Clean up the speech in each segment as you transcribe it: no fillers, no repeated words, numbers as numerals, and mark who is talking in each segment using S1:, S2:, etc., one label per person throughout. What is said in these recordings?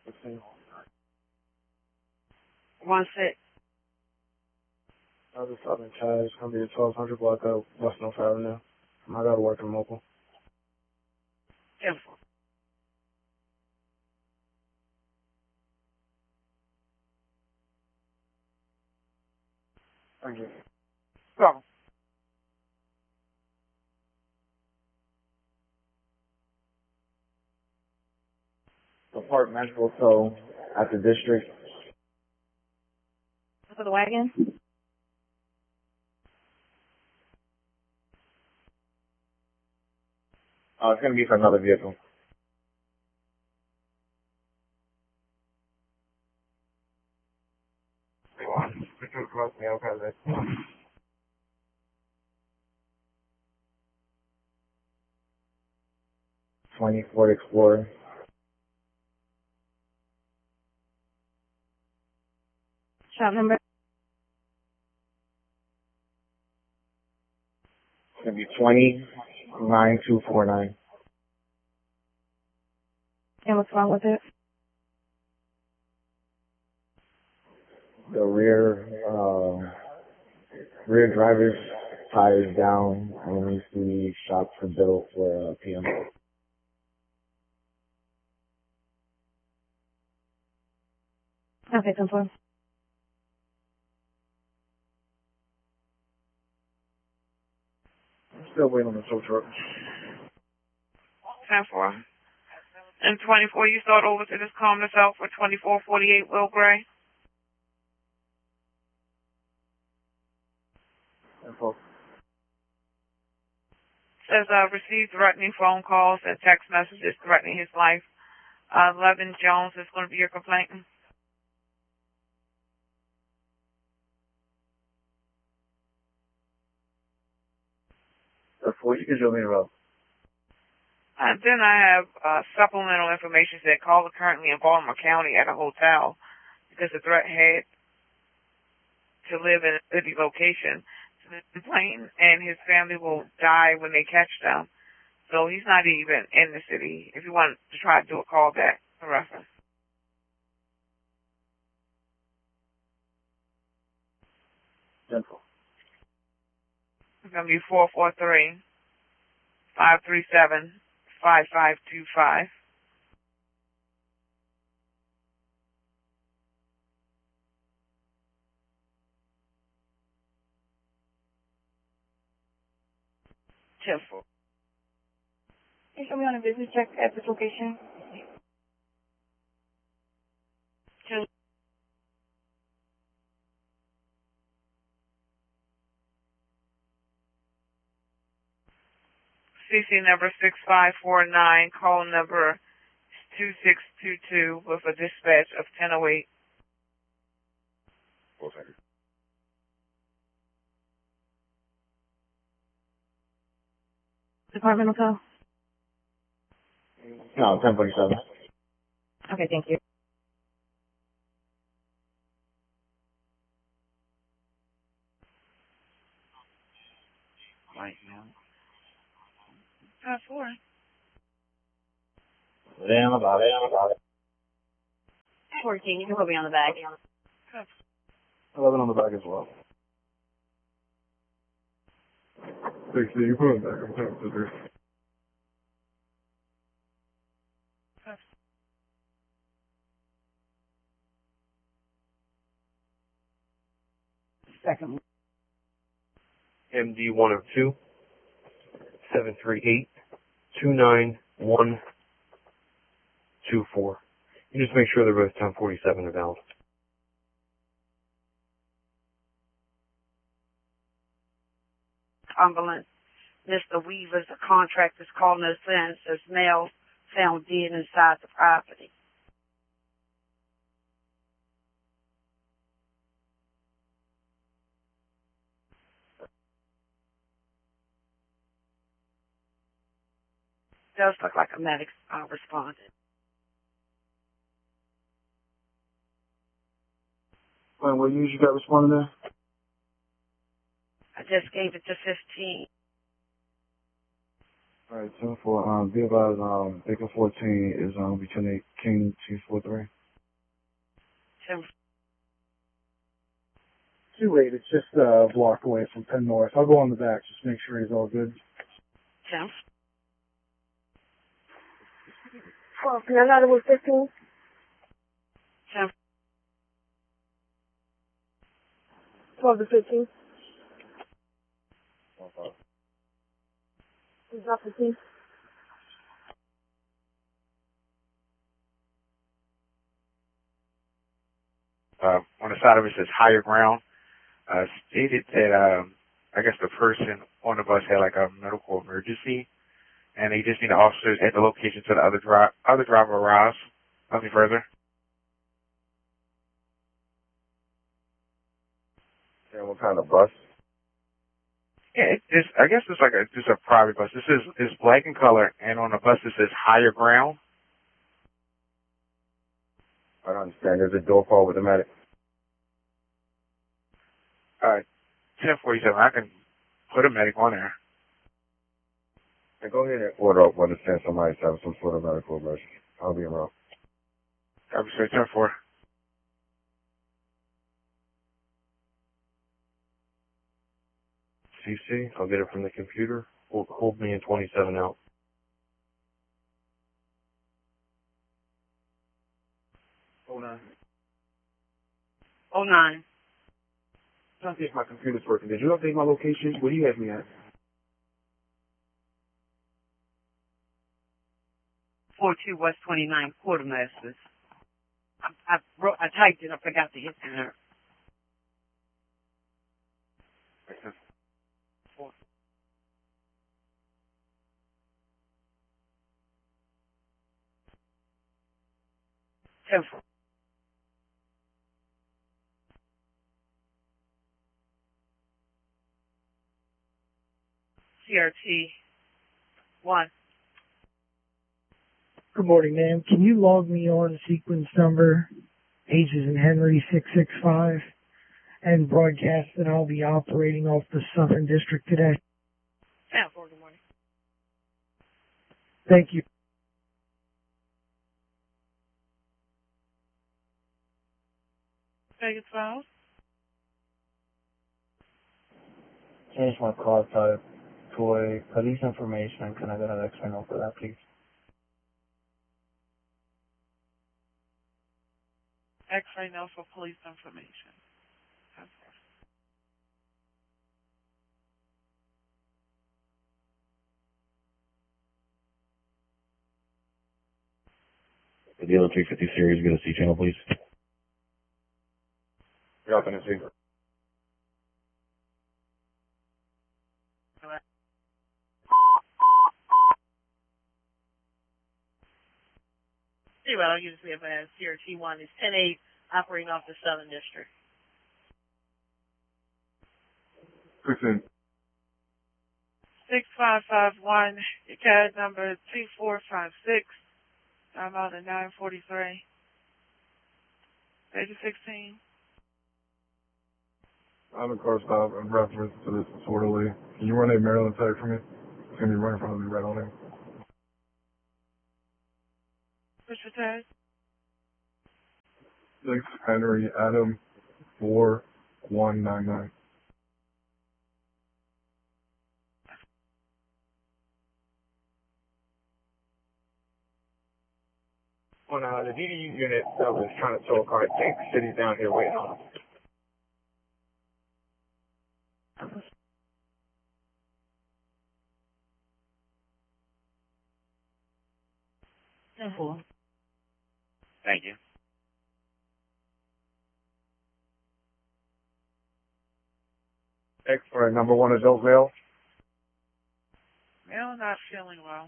S1: 1-6.
S2: I was talking to Chad. It's gonna be a 1200 block out West North Avenue. I gotta work in Mobile.
S1: 10-4.
S2: Thank you.
S1: Go.
S2: Departmental tow at the district.
S1: For the wagon?
S2: It's gonna be for another vehicle. Ford Explorer.
S1: Shop number?
S2: It's gonna be 209249.
S1: And what's wrong with it?
S2: The rear driver's tires down and needs to be shopped for bill for PM.
S1: Okay, 10-4.
S2: Still waiting on the tow truck.
S1: 10-4. And 24, you start over to this calmness out for 2448 Will Gray.
S2: Info.
S1: Says, received threatening phone calls and text messages threatening his life. 11 Jones is going to be your complainant.
S2: Before you can show me around.
S1: And then I have supplemental information that caller currently in Baltimore County at a hotel because the threat had to live in a city location. So the plane and his family will die when they catch them. So he's not even in the city. If you want to try to do a call back, a reference.
S2: Gentle.
S1: It's going to be 443-537-5525. Careful. Can you show me on a business check at this location? CC number 6549, call number 2622 with a dispatch of 1008. Departmental call?
S2: No, 1047.
S1: Okay, thank you. Right now. 4.
S2: Damn about it.
S1: 14, you can put me on the back.
S2: 11 on the back as well. 60, you put it back. I'm trying to figure.
S1: Second.
S2: MD 102 738 29124. You just make sure they're both 1047 are valid.
S1: Cumberland. Mr. Weaver's a contractor's calling us in. Says male found dead inside the property. Does look like a medic responded.
S2: When what years you got responding there?
S1: I just gave it to 15.
S2: Alright, 10-4, be advised, Baker 14 is, Lieutenant King 243.
S1: 10.
S2: 2-8, it's just a block away from Penn North. I'll go on the back, just make sure he's all good.
S1: 10.
S3: Oh, can I not with 15?
S1: 10.
S3: 12 to 15. He's not 15.
S4: On the side of it says higher ground. Stated that, I guess the person on the bus had like a medical emergency and they just need the officers at the location till the other driver arrives. Nothing further.
S2: And what kind of bus?
S4: Yeah, I guess it's like just a private bus. It's black in color, and on the bus it says higher ground.
S2: I don't understand. There's a door call with a medic.
S4: 1047. I can put a medic on there.
S2: And go ahead and order up when it's send somebody's having some sort of medical emergency. I'll be around.
S4: Copy, sir. 10-4.
S2: CC, I'll get it from the computer. Hold me in 27 out. Hold on.
S1: 09.
S2: Trying to see if my computer's working. Did you update my location? Where do you have me at?
S1: 42 West 29 Quartermasters. I typed it. I forgot to hit enter. CRT 1.
S5: Good morning, ma'am. Can you log me on sequence number, H's and Henry 665, and broadcast that I'll be operating off the Southern District today?
S1: Yeah, good morning.
S5: Thank you.
S1: Vegas 12.
S2: Change my car type to a police information. Can I get an X-ray note for that, please?
S1: X-ray note for police information.
S2: The dealer 350 series, get a C channel, please. You're up in a C.
S1: Well, you just have a CRT 1. It's 10-8 operating off the Southern District.
S2: 16.
S1: 6551. Your CAD number 2456. I'm out at 943. Page 16.
S6: I'm a car stop in reference to this disorderly. Can you run a Maryland tag for me? It's going to be right in front of me, right on him.
S1: What's your tag?
S6: 6 Henry Adam 4199.
S2: On the DDU unit that was trying to tow a car, I think the city's down here waiting on us.
S4: Thank you.
S2: X for number 1 adult male.
S1: Male not feeling well.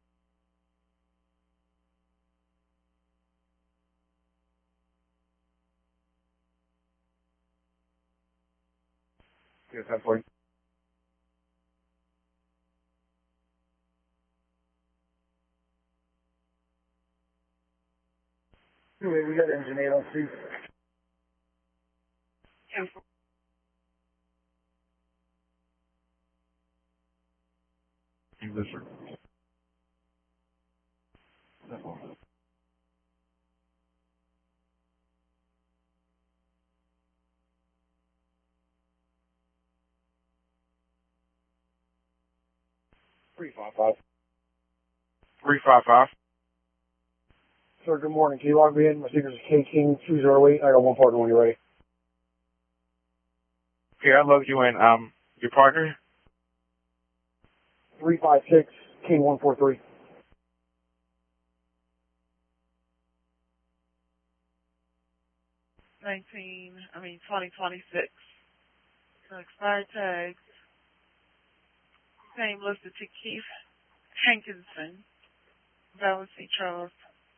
S2: Yes, that's for you. We got engineer on C.
S6: Yes, sir. 355.
S4: 355.
S6: Sir, good morning. Can you log me in? My secret is K-King-208. I got one partner when you're ready.
S4: Okay, I love you and, your partner?
S6: 356, King-143.
S1: 2026. So expired tags. Name listed to Keith Hankinson, Valley C. Charles,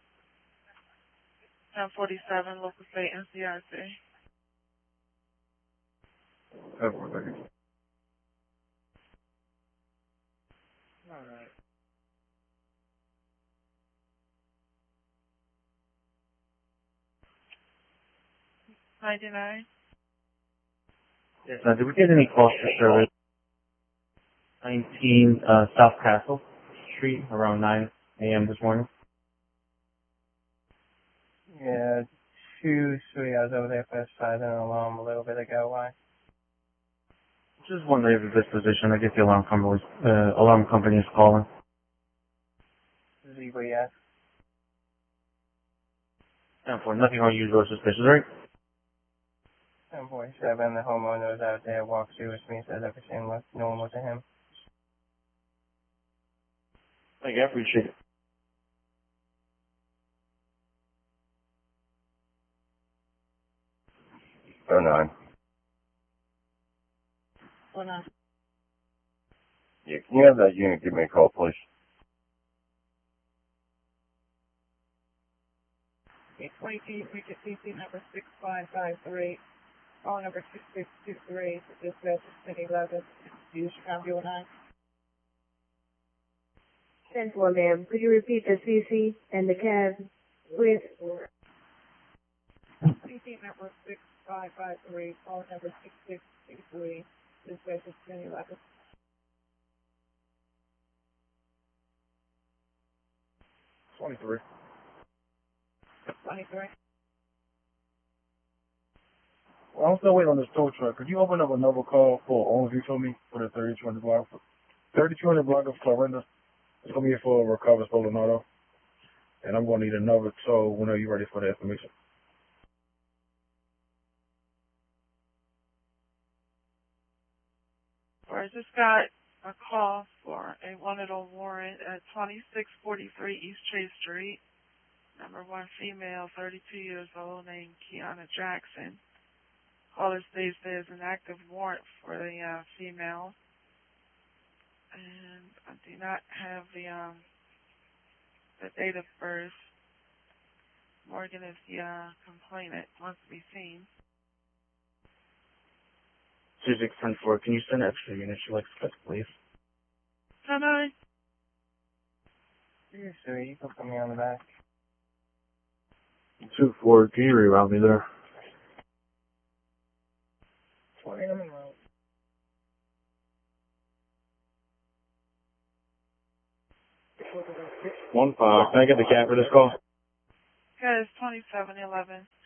S1: 1047, local state NCRC.
S6: Have one second.
S1: Alright. $99.
S2: Yes, did we get any calls for service? 19 South Castle Street, around 9 a.m. this morning.
S7: Yeah, 2-3. I was over there for an alarm a little bit ago. Why?
S2: Just wondering if this position, I guess the alarm company is calling.
S7: Zebra, yes.
S2: And for nothing unusual or suspicious, right?
S7: 1047. The homeowner was out there, walked through with me, said everything looked normal to him.
S2: Thank you, I appreciate it.
S6: Oh, 09.
S1: Oh, no.
S6: Yeah, can you have that unit give me a call, please?
S1: 822, CC number 6553, phone number 6623, dispatch 1011, use Chicago 09.
S3: 10-4, ma'am. Could you repeat the CC and the cab, please?
S1: CC number 6553, phone number 6623, dispatch 1011.
S6: 23.
S1: 23.
S6: Well, I'm still waiting on this tow truck. Could you open up another call for Owensview for me for the 3200 block? 3200 block of Clarinda. It's going to be for a recovered stolen auto. And I'm going to need another tow whenever you're ready for the information.
S1: I just got a call for a wanted on warrant at 2643 East Chase Street. Number 1 female, 32 years old, named Kiana Jackson. Caller states there's an active warrant for the female. And I do not have the date of birth. Morgan is the complainant, wants to be seen.
S2: 2610-4, can you send an extra unit? She likes this, please.
S1: Can I?
S7: Yes, sir. You can put me on the back.
S6: 2-4, can you reroute me there?
S7: 20 on the road.
S6: 1-5. Can I get the cat for this call?
S1: Okay, it's 2711.